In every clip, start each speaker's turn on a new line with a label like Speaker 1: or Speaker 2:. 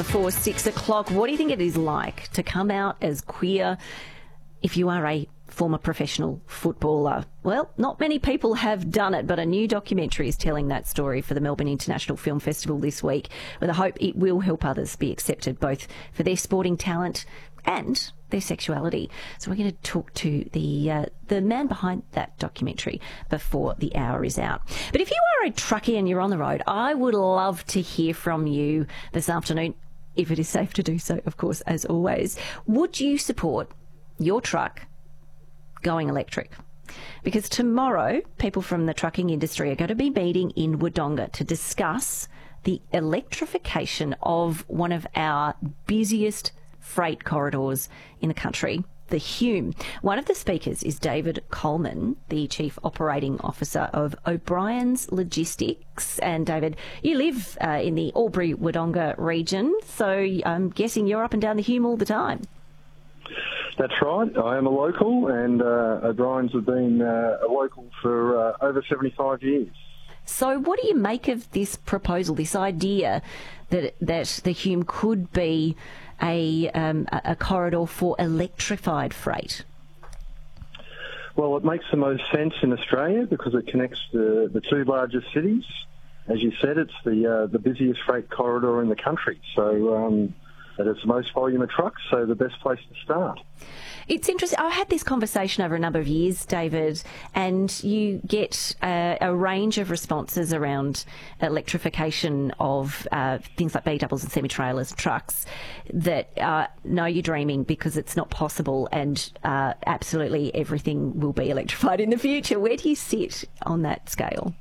Speaker 1: before 6 o'clock. What do you think it is like to come out as queer if you are a former professional footballer? Well, not many people have done it, but a new documentary is telling that story for the Melbourne International Film Festival this week, with a hope it will help others be accepted both for their sporting talent and their sexuality. So we're going to talk to the man behind that documentary before the hour is out. But if you are a truckie and you're on the road, I would love to hear from you this afternoon, if it is safe to do so, of course, as always. Would you support your truck going electric? Because tomorrow, people from the trucking industry are going to be meeting in Wodonga to discuss the electrification of one of our busiest freight corridors in the country, the Hume. One of the speakers is David Coleman, the Chief Operating Officer of O'Brien's Logistics. And David, you live in the Albury-Wodonga region, so I'm guessing you're up and down the Hume all the time.
Speaker 2: That's right. I am a local, and O'Brien's have been a local for over 75 years.
Speaker 1: So what do you make of this proposal, this idea that the Hume could be a corridor for electrified freight?
Speaker 2: Well, it makes the most sense in Australia because it connects the two largest cities. As you said, it's the busiest freight corridor in the country. So it has the most volume of trucks, so the best place to start.
Speaker 1: It's interesting. I had this conversation over a number of years, David, and you get a range of responses around electrification of things like B-doubles and semi-trailers, trucks, that no, you're dreaming because it's not possible, and absolutely everything will be electrified in the future. Where do you sit on that scale?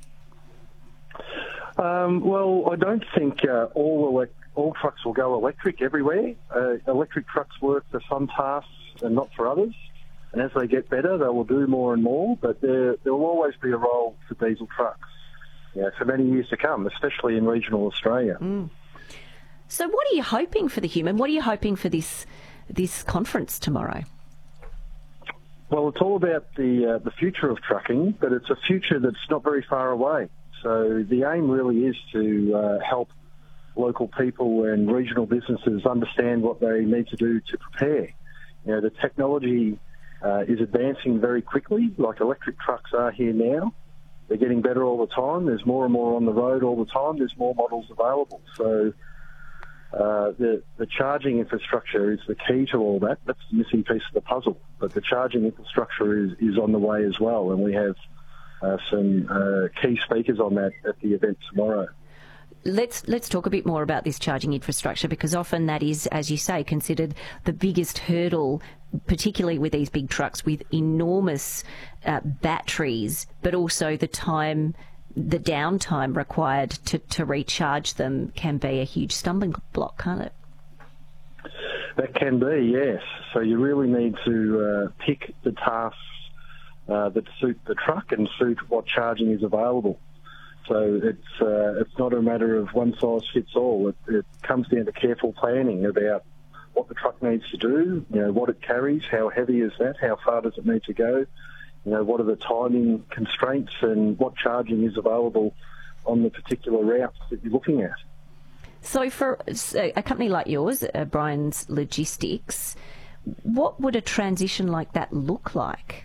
Speaker 2: Well, I don't think all trucks will go electric everywhere. Electric trucks work for some tasks and not for others. And as they get better, they will do more and more. But there will always be a role for diesel trucks for many years to come, especially in regional Australia.
Speaker 1: So what are you hoping for the Hume? What are you hoping for this conference tomorrow?
Speaker 2: Well, it's all about the future of trucking, but it's a future that's not very far away. So the aim really is to help local people and regional businesses understand what they need to do to prepare. The technology is advancing very quickly, like electric trucks are here now. They're getting better all the time. There's more and more on the road all the time. There's more models available. So the charging infrastructure is the key to all that. That's the missing piece of the puzzle. But the charging infrastructure is on the way as well, and we have some key speakers on that at the event tomorrow.
Speaker 1: Let's talk a bit more about this charging infrastructure, because often that is, as you say, considered the biggest hurdle, particularly with these big trucks with enormous batteries, but also the downtime required to recharge them can be a huge stumbling block, can't it?
Speaker 2: That can be, yes. So you really need to pick the tasks that suit the truck and suit what charging is available. So it's not a matter of one size fits all. It comes down to careful planning about what the truck needs to do, what it carries, how heavy is that, how far does it need to go, what are the timing constraints, and what charging is available on the particular routes that you're looking at. So for
Speaker 1: a company like yours, O'Brien's Logistics, what would a transition like that look like?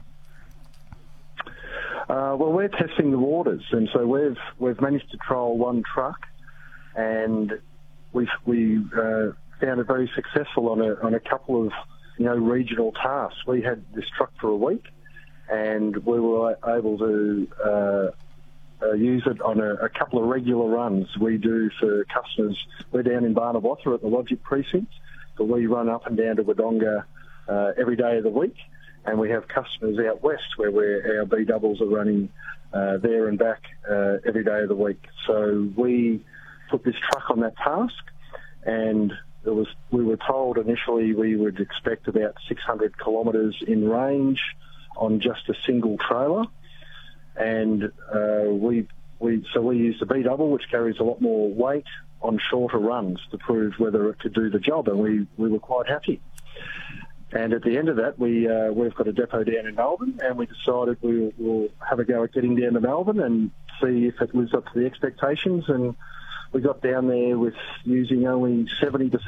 Speaker 2: Well, we're testing the waters, and so we've managed to trial one truck, and we found it very successful on a couple of regional tasks. We had this truck for a week, and we were able to use it on a couple of regular runs we do for customers. We're down in Barnabossa at the Logic Precinct, but we run up and down to Wodonga every day of the week. And we have customers out west where our B-doubles are running there and back every day of the week. So we put this truck on that task, and we were told initially we would expect about 600 kilometres in range on just a single trailer. And we used a B-double, which carries a lot more weight, on shorter runs to prove whether it could do the job, and we were quite happy. And at the end of that, we've got a depot down in Melbourne, and we decided we'll have a go at getting down to Melbourne and see if it lives up to the expectations. And we got down there with using only 70%